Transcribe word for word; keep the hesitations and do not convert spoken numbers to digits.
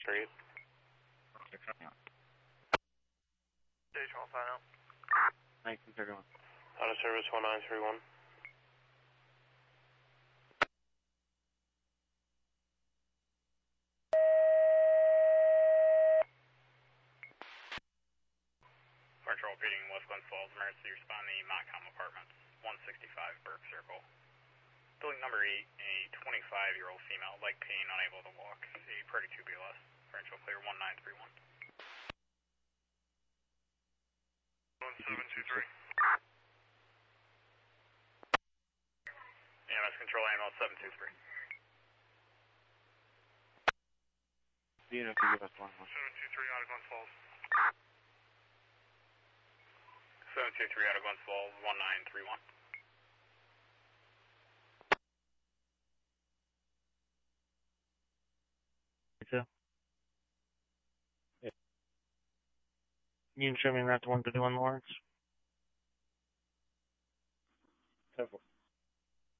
Street. Stage one, sign out. nineteen thirty-one. Out of service one nine three one. Fire Patrol Repeating West Glens Falls, emergency respond to the Montcalm Apartments, one sixty-five Burke Circle. Building number eight, a twenty-five-year-old female, leg pain, unable to walk, a Purdy two B L S. Fire clear one nine three one. one seven two three. E M S Control Ambulance seven two three. Unit, if you give us one more. seven two three, out of Glens Falls. seven two three out of Glens Falls, one nine three one. So, yeah. You can show me that to one fifty-one Lawrence. ten four.